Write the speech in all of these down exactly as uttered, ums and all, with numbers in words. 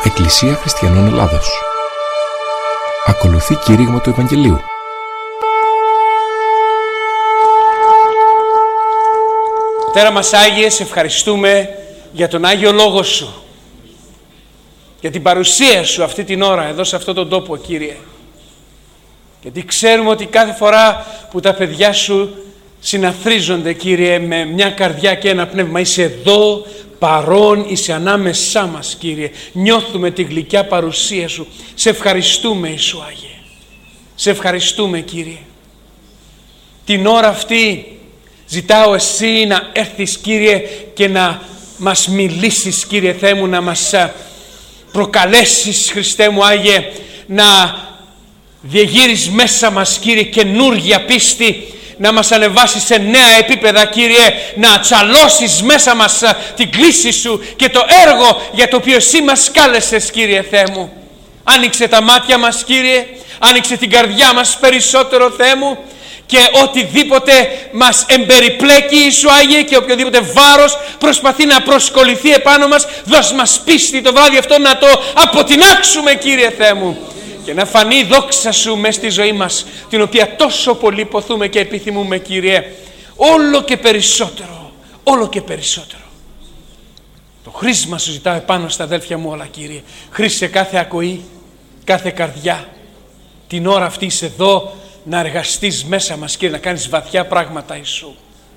Εκκλησία Χριστιανών Ελλάδος. Ακολουθεί κήρυγμα του Ευαγγελίου. Πατέρα μας Άγιε, σε ευχαριστούμε για τον Άγιο Λόγο Σου, για την παρουσία Σου αυτή την ώρα εδώ σε αυτόν τον τόπο, Κύριε. Γιατί ξέρουμε ότι κάθε φορά που τα παιδιά Σου συναθρίζονται, Κύριε, με μια καρδιά και ένα πνεύμα, είσαι εδώ παρόν, είσαι ανάμεσά μας, Κύριε. Νιώθουμε τη γλυκιά παρουσία Σου. Σε ευχαριστούμε, Ιησού Άγιε. Σε ευχαριστούμε, Κύριε. Την ώρα αυτή ζητάω Εσύ να έρθεις, Κύριε, και να μας μιλήσεις, Κύριε Θεέ μου, να μας προκαλέσεις, Χριστέ μου Άγιε, να διεγείρεις μέσα μας, Κύριε, καινούργια πίστη, να μας ανεβάσεις σε νέα επίπεδα, Κύριε, να ατσαλώσεις μέσα μας την κλίση Σου και το έργο για το οποίο Εσύ μας κάλεσες, Κύριε Θεέ μου. Άνοιξε τα μάτια μας, Κύριε, άνοιξε την καρδιά μας περισσότερο, Θεέ μου, και οτιδήποτε μας εμπεριπλέκει, Ιησού Άγιε, και οποιοδήποτε βάρος προσπαθεί να προσκοληθεί επάνω μας, δώσ' μας πίστη το βράδυ αυτό να το αποτινάξουμε, Κύριε Θεέ μου, και να φανεί η δόξα Σου μες στη ζωή μας, την οποία τόσο πολύ ποθούμε και επιθυμούμε, Κύριε, όλο και περισσότερο, όλο και περισσότερο. Το χρήσμα Σου ζητάω επάνω στα αδέλφια μου όλα, Κύριε. Χρήσε κάθε ακοή, κάθε καρδιά. Την ώρα αυτή είσαι εδώ να εργαστείς μέσα μας, Κύριε, να κάνεις βαθιά πράγματα, Ιησού.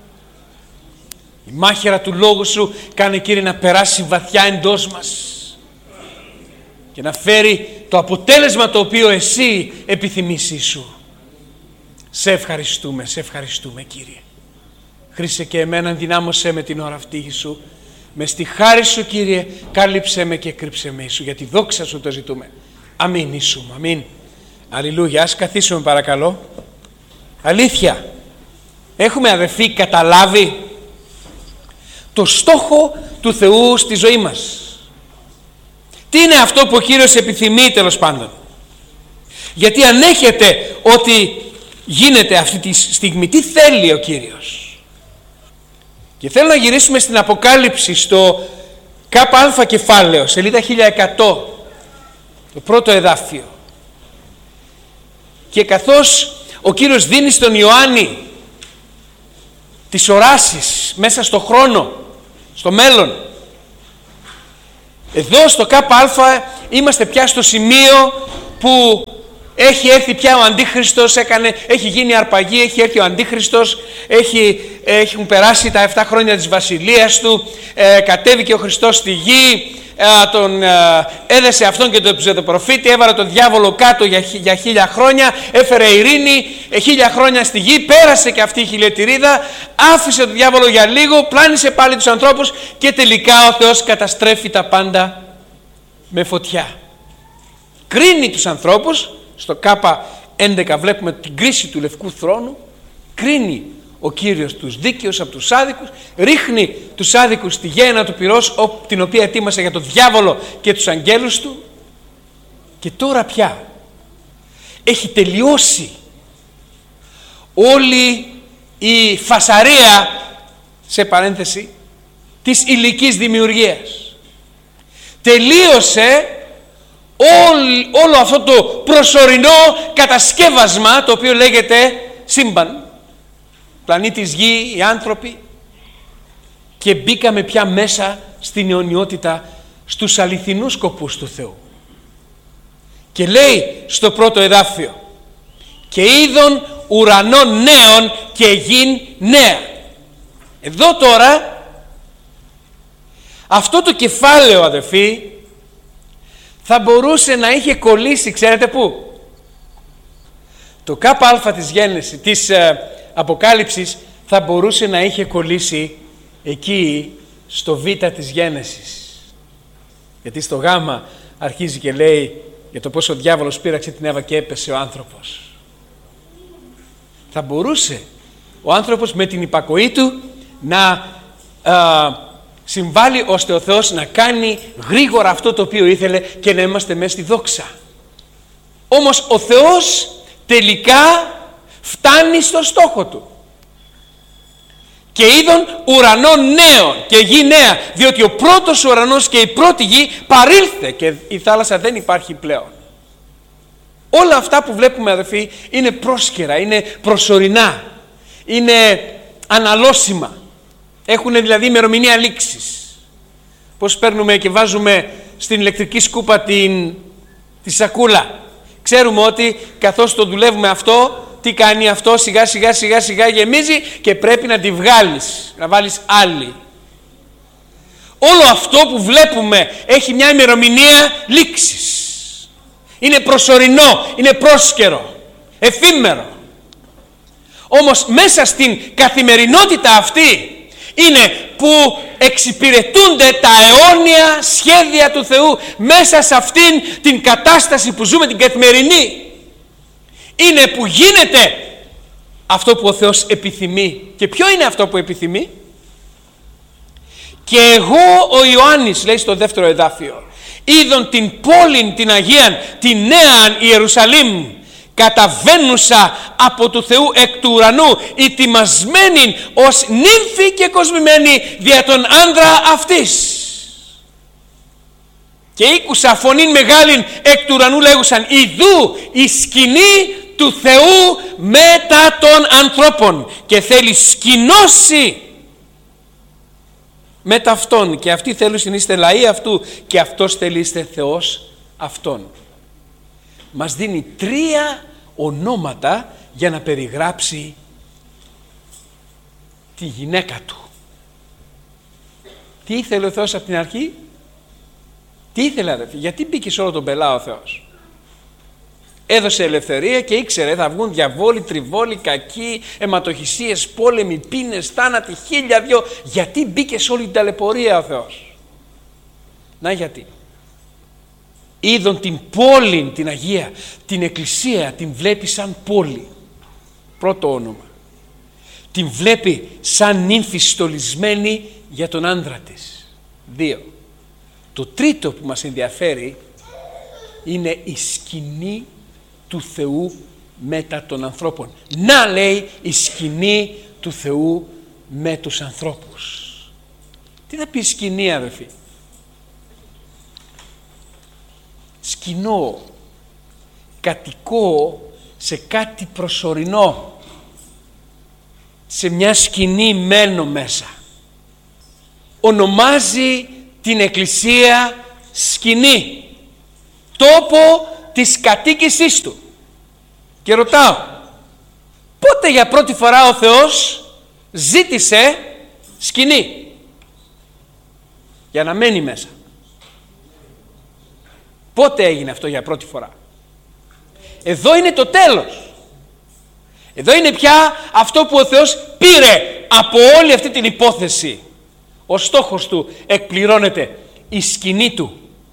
Η μάχαιρα του Λόγου Σου κάνει, Κύριε, να περάσει βαθιά εντός μας και να φέρει το αποτέλεσμα το οποίο Εσύ επιθυμείς, Ιησού. Σε ευχαριστούμε, σε ευχαριστούμε, Κύριε. Χρήσε και εμένα, ενδυνάμωσέ με την ώρα αυτή, Ιησού. Μες στη χάρη Σου, Κύριε, κάλυψέ με και κρύψε με, Ιησού. Για τη δόξα Σου το ζητούμε. Αμήν, Ιησού, αμήν. Αλληλούια. Ας καθίσουμε, παρακαλώ. Αλήθεια, έχουμε, αδελφοί, καταλάβει το στόχο του Θεού στη ζωή μας? Τι είναι αυτό που ο Κύριος επιθυμεί, τέλος πάντων? Γιατί ανέχεται ότι γίνεται αυτή τη στιγμή, τι θέλει ο Κύριος? Και θέλω να γυρίσουμε στην Αποκάλυψη, στο ΚΑ κεφάλαιο, σελίδα χίλια εκατό, το πρώτο εδάφιο. Και καθώς ο Κύριος δίνει στον Ιωάννη τις οράσεις μέσα στο χρόνο, στο μέλλον, εδώ στο ΚΑ είμαστε πια στο σημείο που έχει έρθει πια ο Αντίχριστος, έκανε, έχει γίνει αρπαγή, έχει έρθει ο Αντίχριστος, έχει, έχουν περάσει τα επτά χρόνια της βασιλείας του, ε, κατέβηκε ο Χριστός στη γη, ε, τον ε, έδεσε αυτόν και τον ψευδοπροφήτη, έβαλε τον διάβολο κάτω για, για χίλια χρόνια, έφερε ειρήνη, ε, χίλια χρόνια στη γη, πέρασε και αυτή η χιλιετηρίδα, άφησε τον διάβολο για λίγο, πλάνησε πάλι τους ανθρώπους και τελικά ο Θεός καταστρέφει τα πάντα με φωτιά. Κρίνει τους ανθρώπους. Στο ΚΑ έντεκα βλέπουμε την κρίση του Λευκού Θρόνου. Κρίνει ο Κύριος τους δίκαιους από τους άδικους, ρίχνει τους άδικους στη γέεννα του πυρός, την οποία ετοίμασε για τον διάβολο και τους αγγέλους του. Και τώρα πια έχει τελειώσει όλη η φασαρία, σε παρένθεση, της υλικής δημιουργίας. Τελείωσε Όλο, όλο αυτό το προσωρινό κατασκεύασμα το οποίο λέγεται σύμπαν, πλανήτης Γη, οι άνθρωποι, και μπήκαμε πια μέσα στην αιωνιότητα, στους αληθινούς σκοπούς του Θεού. Και λέει στο πρώτο εδάφιο, και είδον ουρανών νέων και γην νέα. Εδώ τώρα αυτό το κεφάλαιο, αδελφοί, θα μπορούσε να είχε κολλήσει, ξέρετε πού? Το ΚΑ της Γέννησης, της ε, Αποκάλυψης, θα μπορούσε να είχε κολλήσει εκεί στο Β της Γέννησης. Γιατί στο Γ αρχίζει και λέει για το πώς ο διάβολος πείραξε την Εύα και έπεσε ο άνθρωπος. Θα μπορούσε ο άνθρωπος με την υπακοή του να ε, συμβάλλει ώστε ο Θεός να κάνει γρήγορα αυτό το οποίο ήθελε και να είμαστε μέσα στη δόξα. Όμως ο Θεός τελικά φτάνει στο στόχο του. Και είδον ουρανό νέο και γη νέα, διότι ο πρώτος ουρανός και η πρώτη γη παρήλθε και η θάλασσα δεν υπάρχει πλέον. Όλα αυτά που βλέπουμε, αδελφοί, είναι πρόσκαιρα, είναι προσωρινά, είναι αναλώσιμα. Έχουν δηλαδή ημερομηνία λήξης. Πώς παίρνουμε και βάζουμε στην ηλεκτρική σκούπα την, τη σακούλα. Ξέρουμε ότι καθώς το δουλεύουμε αυτό, τι κάνει αυτό, σιγά σιγά σιγά σιγά γεμίζει και πρέπει να τη βγάλεις, να βάλεις άλλη. Όλο αυτό που βλέπουμε έχει μια ημερομηνία λήξης. Είναι προσωρινό, είναι πρόσκαιρο, εφήμερο. Όμως μέσα στην καθημερινότητα αυτή είναι που εξυπηρετούνται τα αιώνια σχέδια του Θεού. Μέσα σε αυτήν την κατάσταση που ζούμε, την καθημερινή, είναι που γίνεται αυτό που ο Θεός επιθυμεί. Και ποιο είναι αυτό που επιθυμεί? Και εγώ ο Ιωάννης, λέει στο δεύτερο εδάφιο, είδον την πόλην την Αγίαν, την νέαν Ιερουσαλήμ, καταβαίνουσα από του Θεού εκ του ουρανού, ετοιμασμένη ως νύμφη και κοσμημένη δια τον άνδρα αυτής. Και ήκουσα φωνήν μεγάλην εκ του ουρανού λέγουσαν, ιδού η σκηνή του Θεού μετά των ανθρώπων, και θέλει σκηνώσει μετά αυτόν, και αυτοί θέλουν να είστε λαοί αυτού και αυτός θέλει είστε Θεός αυτόν. Μας δίνει τρία ονόματα για να περιγράψει τη γυναίκα του. Τι ήθελε ο Θεός από την αρχή? Τι ήθελε, αδελφοί? Γιατί μπήκε σε όλο τον πελά ο Θεός? Έδωσε ελευθερία και ήξερε θα βγουν διαβόλοι, τριβόλοι, κακοί, αιματοχυσίες, πόλεμοι, πίνες, θάνατοι, χίλια δυο. Γιατί μπήκε σε όλη την ταλαιπωρία ο Θεός? Να γιατί. Είδον την πόλη, την Αγία, την Εκκλησία, την βλέπει σαν πόλη. Πρώτο όνομα. Την βλέπει σαν νύμφη στολισμένη για τον άντρα της. Δύο. Το τρίτο που μας ενδιαφέρει είναι η σκηνή του Θεού μετά των ανθρώπων. Να, λέει, η σκηνή του Θεού με τους ανθρώπους. Τι θα πει σκηνή, αδελφοί? Σκηνώ, κατοικώ σε κάτι προσωρινό. Σε μια σκηνή μένω μέσα. Ονομάζει την Εκκλησία σκηνή, τόπο της κατοίκησής του. Και ρωτάω, πότε για πρώτη φορά ο Θεός ζήτησε σκηνή για να μένει μέσα? Πότε έγινε αυτό για πρώτη φορά? Εδώ είναι το τέλος. Εδώ είναι πια αυτό που ο Θεός πήρε από όλη αυτή την υπόθεση. Ο στόχος του εκπληρώνεται. Η σκηνή του,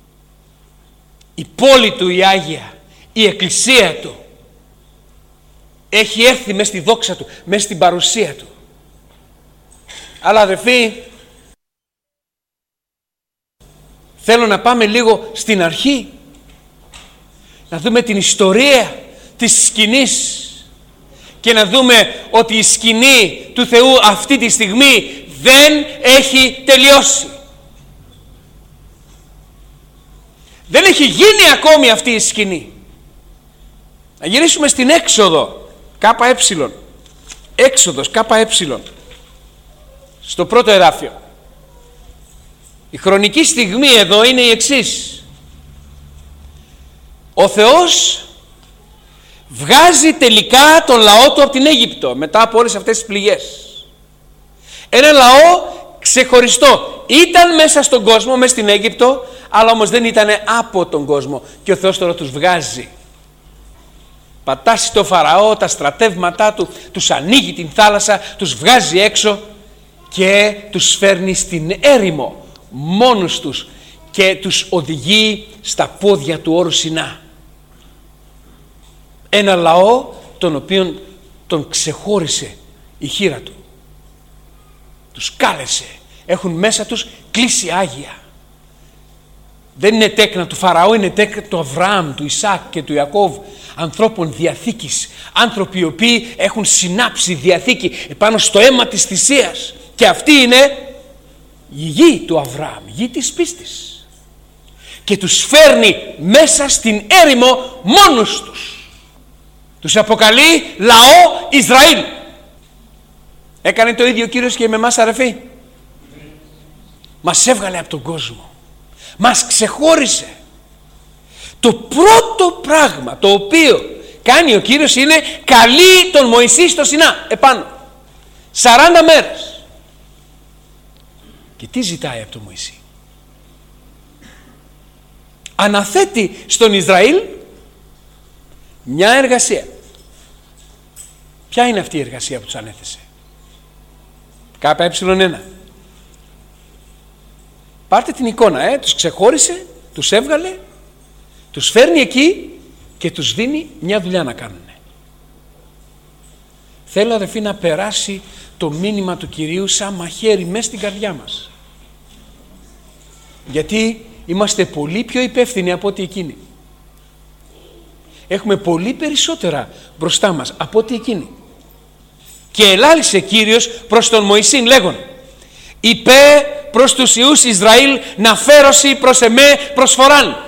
η πόλη του η Άγια, η εκκλησία του έχει έρθει μες στη δόξα του, μες στην παρουσία του. Αλλά αδελφοί, θέλω να πάμε λίγο στην αρχή, να δούμε την ιστορία της σκηνής και να δούμε ότι η σκηνή του Θεού αυτή τη στιγμή δεν έχει τελειώσει. Δεν έχει γίνει ακόμη αυτή η σκηνή. Να γυρίσουμε στην Έξοδο, ΚΕ. Έξοδος, ΚΕ. Στο πρώτο εδάφιο. Η χρονική στιγμή εδώ είναι η εξής. Ο Θεός βγάζει τελικά τον λαό του από την Αίγυπτο μετά από όλες αυτές τις πληγές. Ένα λαό ξεχωριστό. Ήταν μέσα στον κόσμο, μέσα στην Αίγυπτο, αλλά όμως δεν ήταν από τον κόσμο. Και ο Θεός τώρα τους βγάζει. Πατάσει το Φαραώ, τα στρατεύματά του, τους ανοίγει την θάλασσα, τους βγάζει έξω και τους φέρνει στην έρημο μόνους τους και τους οδηγεί στα πόδια του όρου Σινά. Ένα λαό τον οποίον τον ξεχώρισε η χείρα του. Τους κάλεσε. Έχουν μέσα τους κλίση Άγια. Δεν είναι τέκνα του Φαραώ, είναι τέκνα του Αβραάμ, του Ισάκ και του Ιακώβ, ανθρώπων διαθήκης, άνθρωποι οι οποίοι έχουν συνάψει διαθήκη επάνω στο αίμα της θυσίας, και αυτή είναι η γη του Αβραάμ, η γη της πίστης, και τους φέρνει μέσα στην έρημο μόνους τους. Τους αποκαλεί λαό Ισραήλ. Έκανε το ίδιο ο Κύριος και με εμάς, αδερφοί. Μας έβγαλε από τον κόσμο, μας ξεχώρισε. Το πρώτο πράγμα το οποίο κάνει ο Κύριος είναι καλεί τον Μωυσή στο Σινά επάνω σαράντα μέρες. Και τι ζητάει από τον Μωυσή? Αναθέτει στον Ισραήλ μια εργασία. Ποια είναι αυτή η εργασία που τους ανέθεσε? Κάπα έψιλον ένα. Πάρτε την εικόνα, ε, τους ξεχώρισε, τους έβγαλε, τους φέρνει εκεί και τους δίνει μια δουλειά να κάνουν. Θέλω, αδερφοί, να περάσει το μήνυμα του Κυρίου σαν μαχαίρι μέσα στην καρδιά μας. Γιατί είμαστε πολύ πιο υπεύθυνοι από ό,τι εκείνοι. Έχουμε πολύ περισσότερα μπροστά μας από ό,τι εκείνοι. Και ελάλησε Κύριος προς τον Μωυσήν λέγον: είπε προς τους ιούς Ισραήλ να φέρωσι προς εμέ προσφοράν.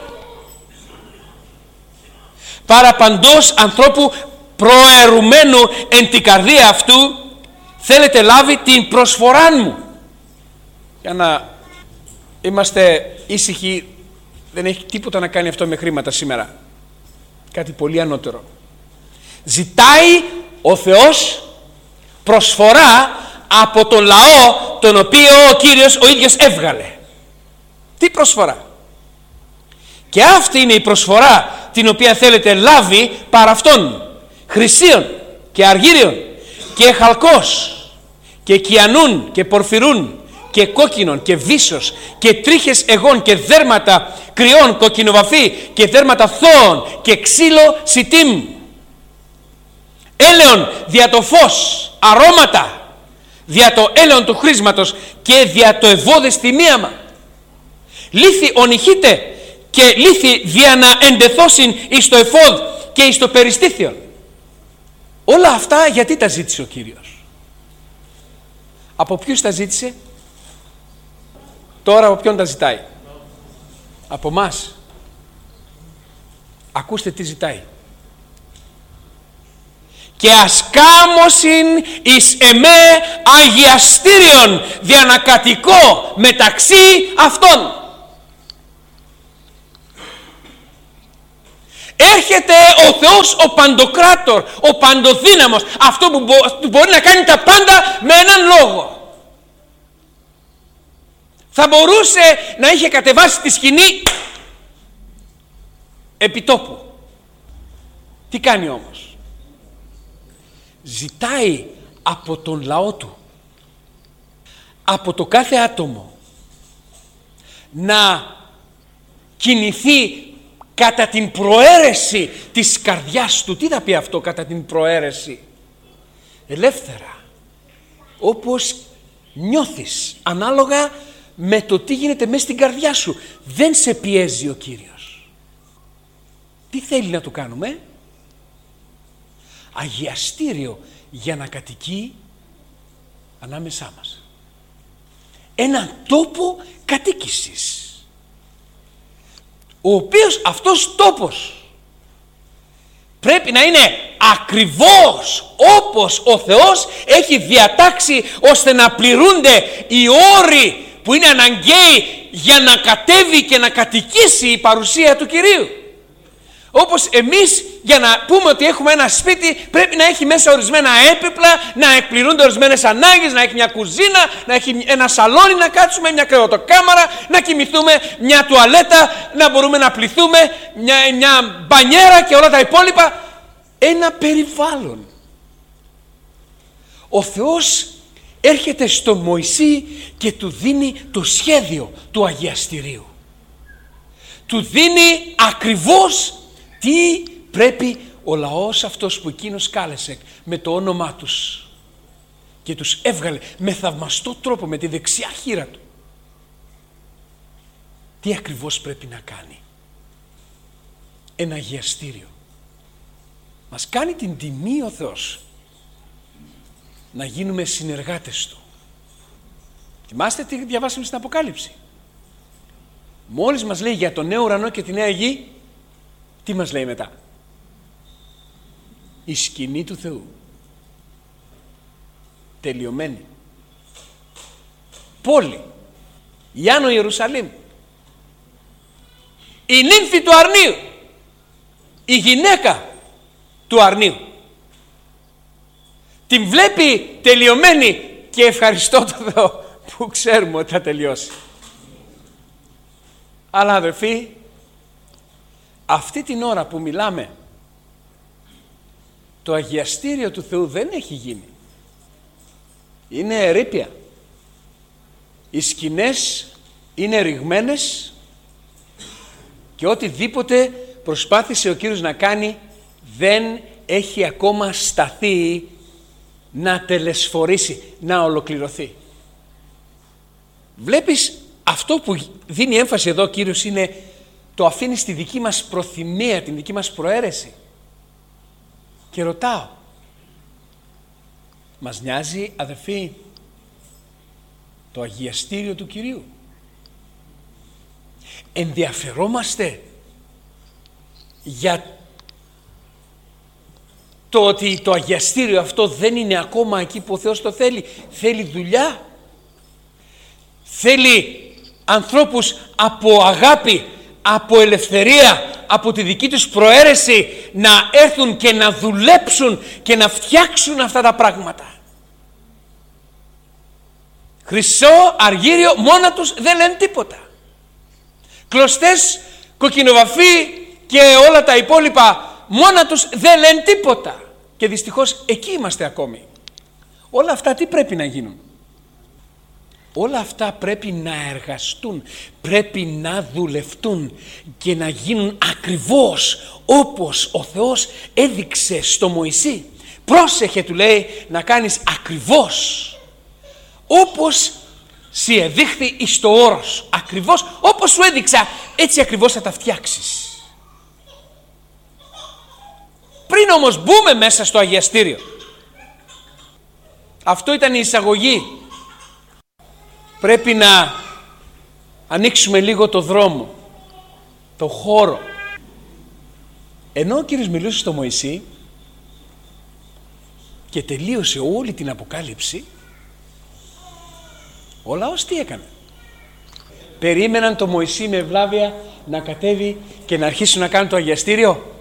Παρά παντός ανθρώπου προαιρουμένου εν την καρδία αυτού θέλετε λάβει την προσφοράν μου. Για να είμαστε ήσυχοι, δεν έχει τίποτα να κάνει αυτό με χρήματα σήμερα. Κάτι πολύ ανώτερο. Ζητάει ο Θεός προσφορά από τον λαό τον οποίο ο Κύριος ο ίδιος έβγαλε. Τι προσφορά? Και αυτή είναι η προσφορά την οποία θέλετε λάβει παρά αυτόν: χρυσίων και αργύριων και χαλκός και κιανούν και πορφυρούν και κόκκινων και βύσσος και τρίχες εγών και δέρματα κρυών κοκκινοβαφή και δέρματα θώων και ξύλο σιτίμ, έλεον δια το φως, αρώματα δια το έλεον του χρήσματος και δια το ευώδες θυμίαμα, λίθη ονυχείτε και λίθη δια να εντεθώσιν εις το εφόδ και εις το περιστήθιον. Όλα αυτά γιατί τα ζήτησε ο Κύριος? Από ποιους τα ζήτησε? Τώρα από ποιον τα ζητάει? Από μας. Ακούστε τι ζητάει: και ασκάμωσιν εις εμέ αγιαστήριον δια να κατοικώ μεταξύ αυτών. Έρχεται ο Θεός ο παντοκράτορ, ο παντοδύναμος, αυτό που μπορεί να κάνει τα πάντα με έναν λόγο. Θα μπορούσε να είχε κατεβάσει τη σκηνή επιτόπου. Τι κάνει όμως? Ζητάει από τον λαό του, από το κάθε άτομο, να κινηθεί κατά την προαίρεση της καρδιάς του. Τι θα πει αυτό, κατά την προαίρεση? Ελεύθερα, όπως νιώθεις, ανάλογα με το τι γίνεται μέσα στην καρδιά σου. Δεν σε πιέζει ο Κύριος. Τι θέλει να του κάνουμε? Αγιαστήριο για να κατοικεί ανάμεσά μας. Έναν τόπο κατοίκησης, ο οποίος αυτός τόπος πρέπει να είναι ακριβώς όπως ο Θεός έχει διατάξει, ώστε να πληρούνται οι όροι που είναι αναγκαίοι για να κατέβει και να κατοικήσει η παρουσία του Κυρίου. Όπως εμείς, για να πούμε ότι έχουμε ένα σπίτι, πρέπει να έχει μέσα ορισμένα έπιπλα, να εκπληρούνται ορισμένες ανάγκες, να έχει μια κουζίνα, να έχει ένα σαλόνι να κάτσουμε, μια κρεβατοκάμαρα, να κοιμηθούμε, μια τουαλέτα, να μπορούμε να πληθούμε, μια, μια μπανιέρα και όλα τα υπόλοιπα. Ένα περιβάλλον. Ο Θεός έρχεται στο Μωυσή και του δίνει το σχέδιο του αγιαστηρίου. Του δίνει ακριβώς τι πρέπει ο λαός αυτός που εκείνος κάλεσε με το όνομά τους και τους έβγαλε με θαυμαστό τρόπο, με τη δεξιά χείρα του. τι ακριβώς πρέπει να κάνει. Ένα αγιαστήριο. Μας κάνει την τιμή ο Θεός να γίνουμε συνεργάτες Του. Θυμάστε τι διαβάσαμε στην Αποκάλυψη. Μόλις μας λέει για τον νέο ουρανό και τη νέα γη, τι μας λέει μετά? Η σκηνή του Θεού. Τελειωμένη. Πόλη. Η Άνω Ιερουσαλήμ. Η νύμφη του αρνίου. Η γυναίκα του αρνίου. Την βλέπει τελειωμένη και ευχαριστώ τον Θεό που ξέρουμε ότι θα τελειώσει. Αλλά αδερφοί, αυτή την ώρα που μιλάμε, το αγιαστήριο του Θεού δεν έχει γίνει. Είναι ερείπια. Οι σκηνές είναι ρηγμένες και οτιδήποτε προσπάθησε ο Κύριος να κάνει δεν έχει ακόμα σταθεί να τελεσφορήσει, να ολοκληρωθεί. Βλέπεις, αυτό που δίνει έμφαση εδώ ο Κύριος είναι το αφήνει στη δική μας προθυμία, την δική μας προαίρεση. Και ρωτάω, μας νοιάζει αδερφοί το αγιαστήριο του Κυρίου? Ενδιαφερόμαστε για το ότι το αγιαστήριο αυτό δεν είναι ακόμα εκεί που ο Θεός το θέλει? Θέλει δουλειά, θέλει ανθρώπους από αγάπη, από ελευθερία, από τη δική τους προαίρεση να έρθουν και να δουλέψουν και να φτιάξουν αυτά τα πράγματα. Χρυσό, αργύριο, μόνα τους δεν λένε τίποτα. Κλωστές, κοκκινοβαφή και όλα τα υπόλοιπα μόνα τους δεν λένε τίποτα. Και δυστυχώς εκεί είμαστε ακόμη. Όλα αυτά τι πρέπει να γίνουν? Όλα αυτά πρέπει να εργαστούν, πρέπει να δουλευτούν και να γίνουν ακριβώς όπως ο Θεός έδειξε στο Μωυσή. Πρόσεχε, του λέει, να κάνεις ακριβώς όπως σοι εδείχθη εις το όρος. Ακριβώς όπως σου έδειξα, έτσι ακριβώς θα τα φτιάξεις. Πριν όμως μπούμε μέσα στο αγιαστήριο, αυτό ήταν η εισαγωγή, πρέπει να ανοίξουμε λίγο το δρόμο, το χώρο. Ενώ ο Κύριος μιλούσε στο Μωυσή και τελείωσε όλη την Αποκάλυψη, ο λαός τι έκανε? Περίμεναν το Μωυσή με ευλάβεια να κατέβει και να αρχίσουν να κάνουν το αγιαστήριο?